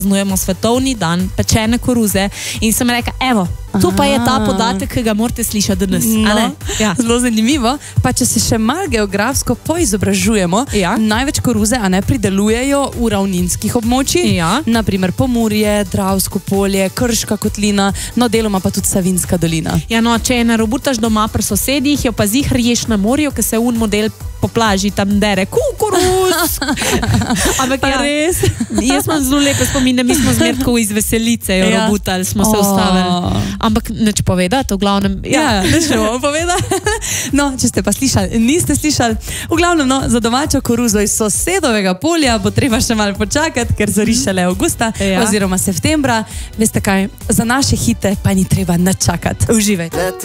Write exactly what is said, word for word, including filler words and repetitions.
Praznujemo svetovni dan pečene koruze in sem rekla, evo, to pa je ta podatek, ki ga morate slišati danes. No, ja. Zelo zanimivo. Pa če se še malo geografsko poizobražujemo, ja. največ koruze a ne pridelujejo v ravninskih območjih, ja. naprimer Pomurje, Dravsko polje, Krška kotlina, no deloma pa tudi Savinjska dolina. Ja, no, če je ne robutaš doma pri sosedih, jo pa zihr ješ na morju, ki se un model po plaži tam dere, kukuruz! Ampak ja, res? Jaz imam zelo lepe spomine, mi smo zmer tako iz veselice jo Ja. robutali, smo se O. ustavili. Ampak neč povedati, v glavnem, Ja, ne bomo povedati. No, če ste pa slišali, niste slišali. V glavnem, no, za domačo koruzo iz sosedovega polja bo treba še malo počakati, ker zori šele avgusta Ja. oziroma septembra. Veste kaj, za naše hite pa ni treba nič čakati. Uživajte.